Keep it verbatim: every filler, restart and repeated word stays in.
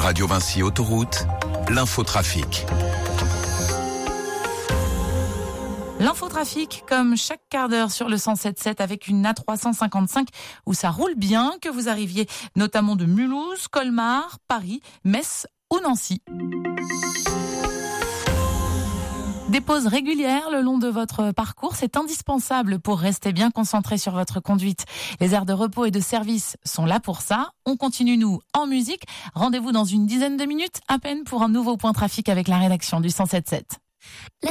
Radio Vinci Autoroute, l'infotrafic. L'infotrafic, comme chaque quart d'heure sur le cent sept sept avec une A trois cent cinquante-cinq où ça roule bien, que vous arriviez notamment de Mulhouse, Colmar, Paris, Metz ou Nancy. Des pauses régulières le long de votre parcours, c'est indispensable pour rester bien concentré sur votre conduite. Les aires de repos et de service sont là pour ça. On continue, nous, en musique. Rendez-vous dans une dizaine de minutes à peine pour un nouveau point trafic avec la rédaction du cent sept sept.